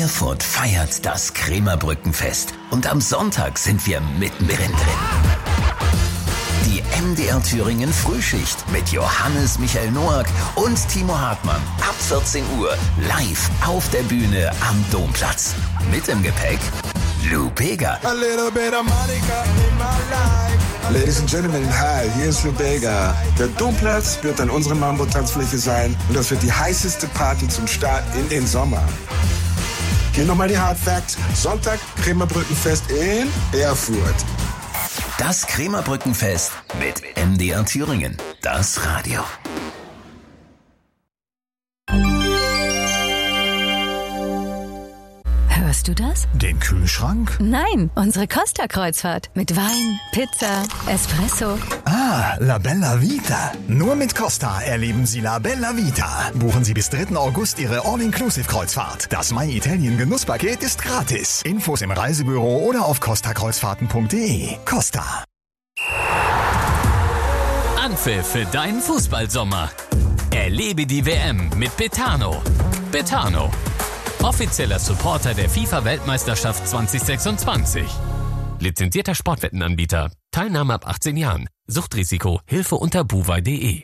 Erfurt feiert das Krämerbrückenfest und am Sonntag sind wir mittendrin. Die MDR Thüringen Frühschicht mit Johannes Michael Noack und Timo Hartmann ab 14 Uhr live auf der Bühne am Domplatz. Mit im Gepäck Lou Bega. A little bit of Monica in my life. Ladies and Gentlemen, hi, hier ist Lou Bega. Der Domplatz wird dann unsere Mambo-Tanzfläche sein und das wird die heißeste Party zum Start in den Sommer. Hier nochmal die Hard Facts. Sonntag Krämerbrückenfest in Erfurt. Das Krämerbrückenfest mit MDR Thüringen, das Radio. Hörst du das? Den Kühlschrank? Nein, unsere Costa-Kreuzfahrt. Mit Wein, Pizza, Espresso. Ah, La Bella Vita. Nur mit Costa erleben Sie La Bella Vita. Buchen Sie bis 3. August Ihre All-Inclusive-Kreuzfahrt. Das My Italien Genusspaket ist gratis. Infos im Reisebüro oder auf costakreuzfahrten.de. Costa. Anpfiff für deinen Fußballsommer. Erlebe die WM mit Betano. Betano. Offizieller Supporter der FIFA-Weltmeisterschaft 2026. Lizenzierter Sportwettenanbieter. Teilnahme ab 18 Jahren. Suchtrisiko. Hilfe unter buwei.de.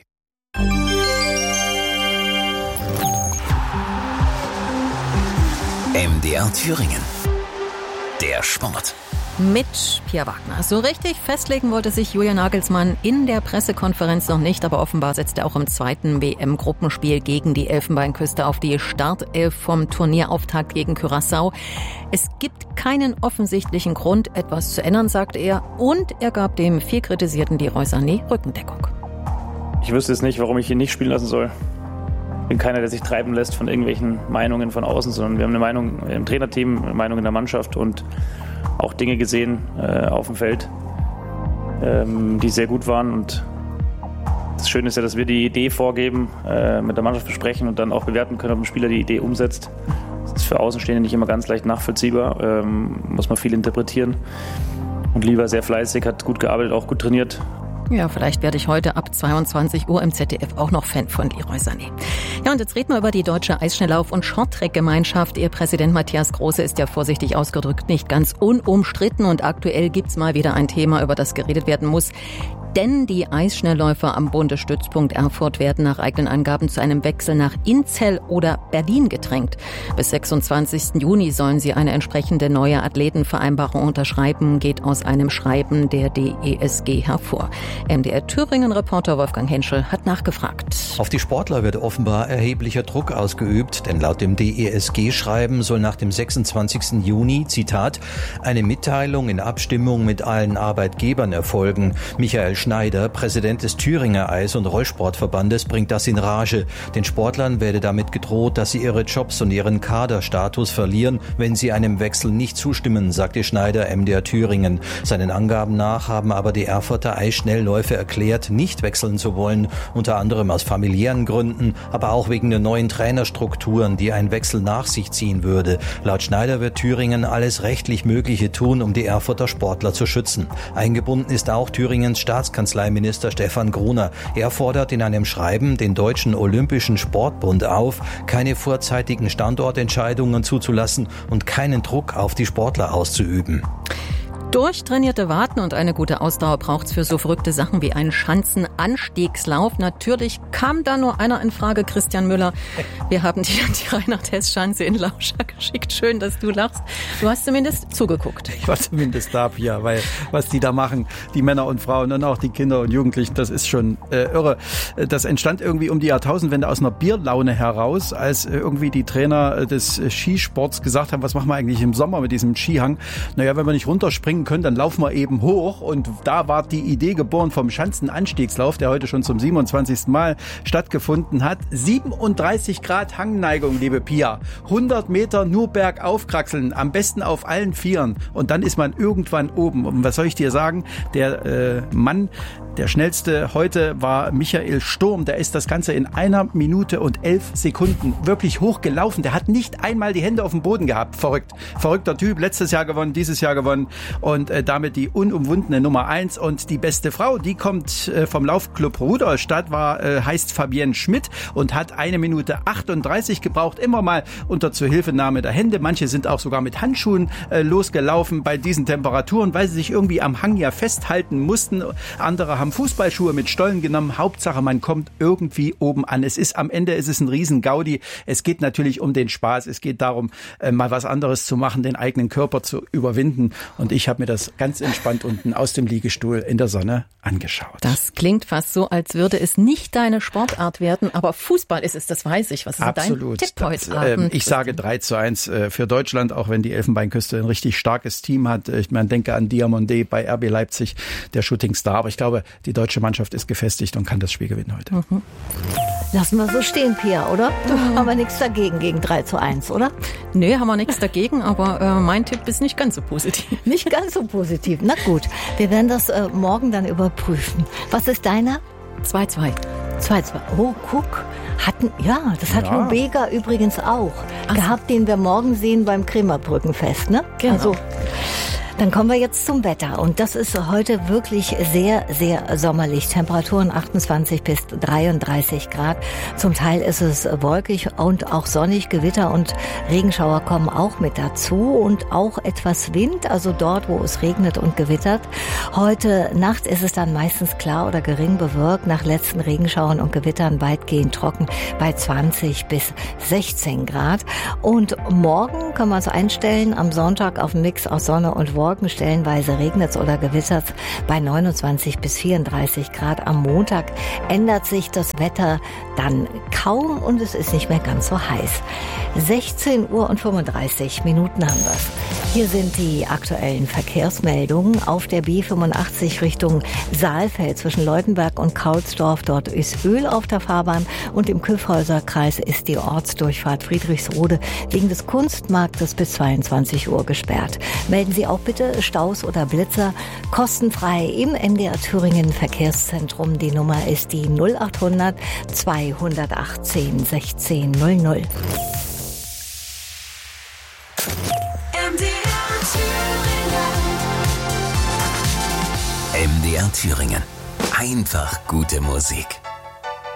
MDR Thüringen. Der Sport. Mit Pia Wagner. So richtig festlegen wollte sich Julian Nagelsmann in der Pressekonferenz noch nicht, aber offenbar setzt er auch im zweiten WM-Gruppenspiel gegen die Elfenbeinküste auf die Startelf vom Turnierauftakt gegen Curaçao. Es gibt keinen offensichtlichen Grund, etwas zu ändern, sagte er, und er gab dem viel kritisierten Leroy Sané Rückendeckung. Ich wüsste jetzt nicht, warum ich ihn nicht spielen lassen soll. Ich bin keiner, der sich treiben lässt von irgendwelchen Meinungen von außen, sondern wir haben eine Meinung im Trainerteam, eine Meinung in der Mannschaft und auch Dinge gesehen auf dem Feld, die sehr gut waren. Und das Schöne ist ja, dass wir die Idee vorgeben, mit der Mannschaft besprechen und dann auch bewerten können, ob ein Spieler die Idee umsetzt. Das ist für Außenstehende nicht immer ganz leicht nachvollziehbar, muss man viel interpretieren. Und Lieber sehr fleißig, hat gut gearbeitet, auch gut trainiert. Ja, vielleicht werde ich heute ab 22 Uhr im ZDF auch noch Fan von Leroy Sané. Ja, und jetzt reden wir über die deutsche Eisschnelllauf- und Shorttrack-Gemeinschaft. Ihr Präsident Matthias Große ist ja vorsichtig ausgedrückt nicht ganz unumstritten. Und aktuell gibt's mal wieder ein Thema, über das geredet werden muss. Denn die Eisschnellläufer am Bundesstützpunkt Erfurt werden nach eigenen Angaben zu einem Wechsel nach Inzell oder Berlin gedrängt. Bis 26. Juni sollen sie eine entsprechende neue Athletenvereinbarung unterschreiben, geht aus einem Schreiben der DESG hervor. MDR Thüringen-Reporter Wolfgang Henschel hat nachgefragt. Auf die Sportler wird offenbar erheblicher Druck ausgeübt, denn laut dem DESG-Schreiben soll nach dem 26. Juni, Zitat, eine Mitteilung in Abstimmung mit allen Arbeitgebern erfolgen. Michael Schneider, Präsident des Thüringer Eis- und Rollsportverbandes, bringt das in Rage. Den Sportlern werde damit gedroht, dass sie ihre Jobs und ihren Kaderstatus verlieren, wenn sie einem Wechsel nicht zustimmen, sagte Schneider MDR Thüringen. Seinen Angaben nach haben aber die Erfurter Eisschnellläufe erklärt, nicht wechseln zu wollen, unter anderem aus familiären Gründen, aber auch wegen der neuen Trainerstrukturen, die ein Wechsel nach sich ziehen würde. Laut Schneider wird Thüringen alles rechtlich Mögliche tun, um die Erfurter Sportler zu schützen. Eingebunden ist auch Thüringens Staatskanzleiminister Stefan Gruner. Er fordert in einem Schreiben den Deutschen Olympischen Sportbund auf, keine vorzeitigen Standortentscheidungen zuzulassen und keinen Druck auf die Sportler auszuüben. Durchtrainierte Waden und eine gute Ausdauer braucht's für so verrückte Sachen wie einen Schanzenanstiegslauf. Natürlich kam da nur einer in Frage, Christian Müller. Wir haben dir die Reinhard-Hess-Schanze in Lauscher geschickt. Schön, dass du lachst. Du hast zumindest zugeguckt. Ich war zumindest da, Pia, weil was die da machen, die Männer und Frauen und auch die Kinder und Jugendlichen, das ist schon irre. Das entstand irgendwie um die Jahrtausendwende aus einer Bierlaune heraus, als irgendwie die Trainer des Skisports gesagt haben, was machen wir eigentlich im Sommer mit diesem Skihang? Naja, wenn wir nicht runterspringen können, dann laufen wir eben hoch, und da war die Idee geboren vom Schanzenanstiegslauf, der heute schon zum 27. Mal stattgefunden hat. 37 Grad Hangneigung, liebe Pia. 100 Meter nur bergauf kraxeln, am besten auf allen Vieren, und dann ist man irgendwann oben. Und was soll ich dir sagen? Der Mann Der schnellste heute war Michael Sturm. Der ist das Ganze in 1 Minute und 11 Sekunden wirklich hochgelaufen. Der hat nicht einmal die Hände auf dem Boden gehabt. Verrückt. Verrückter Typ. Letztes Jahr gewonnen, dieses Jahr gewonnen. Und damit die unumwundene Nummer 1. Und die beste Frau, die kommt vom Laufclub Rudolstadt, heißt Fabienne Schmidt und hat 1 Minute 38 gebraucht. Immer mal unter Zuhilfenahme der Hände. Manche sind auch sogar mit Handschuhen losgelaufen bei diesen Temperaturen, weil sie sich irgendwie am Hang ja festhalten mussten. Andere haben Fußballschuhe mit Stollen genommen. Hauptsache, man kommt irgendwie oben an. Am Ende ist es ein Riesen-Gaudi. Es geht natürlich um den Spaß. Es geht darum, mal was anderes zu machen, den eigenen Körper zu überwinden. Und ich habe mir das ganz entspannt unten aus dem Liegestuhl in der Sonne angeschaut. Das klingt fast so, als würde es nicht deine Sportart werden, aber Fußball ist es, das weiß ich. Was ist Absolut. Dein Tipp heute Abend? Ich sage 3:1 für Deutschland, auch wenn die Elfenbeinküste ein richtig starkes Team hat. Ich denke an Diomandé bei RB Leipzig, der Shootingstar. Aber ich glaube, die deutsche Mannschaft ist gefestigt und kann das Spiel gewinnen heute. Mhm. Lassen wir so stehen, Pia, oder? Haben wir nichts dagegen gegen 3:1, oder? Nee, haben wir nichts dagegen, aber mein Tipp ist nicht ganz so positiv. Nicht ganz so positiv. Na gut, wir werden das morgen dann überprüfen. Was ist deiner? 2:2. 2:2. Oh, guck. Das hat Lubega übrigens auch gehabt, den wir morgen sehen beim Krämerbrückenfest, ne? Genau. Also, dann kommen wir jetzt zum Wetter. Und das ist heute wirklich sehr, sehr sommerlich. Temperaturen 28 bis 33 Grad. Zum Teil ist es wolkig und auch sonnig. Gewitter und Regenschauer kommen auch mit dazu. Und auch etwas Wind, also dort, wo es regnet und gewittert. Heute Nacht ist es dann meistens klar oder gering bewölkt. Nach letzten Regenschauern und Gewittern weitgehend trocken bei 20 bis 16 Grad. Und morgen können wir uns einstellen, am Sonntag auf einen Mix aus Sonne und Wolken. Stellenweise regnet es oder gewittert bei 29 bis 34 Grad. Am Montag ändert sich das Wetter dann kaum und es ist nicht mehr ganz so heiß. 16 Uhr und 35 Minuten haben wir es. Hier sind die aktuellen Verkehrsmeldungen. Auf der B85 Richtung Saalfeld zwischen Leutenberg und Kaulsdorf. Dort ist Öl auf der Fahrbahn und im Kyffhäuserkreis ist die Ortsdurchfahrt Friedrichsrode wegen des Kunstmarktes bis 22 Uhr gesperrt. Melden Sie auch bitte Staus oder Blitzer kostenfrei im MDR Thüringen Verkehrszentrum. Die Nummer ist die 0800 218 1600. MDR Thüringen. Einfach gute Musik.